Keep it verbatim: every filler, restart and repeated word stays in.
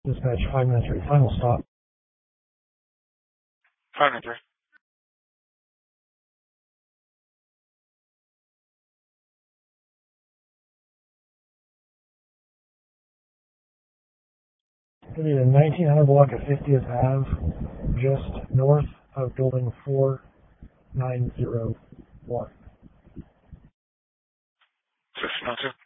Dispatch five nine three, final stop. five nine three. It's going to be the nineteen hundred block of fiftieth Avenue, just north of building four nine zero one. six nine two.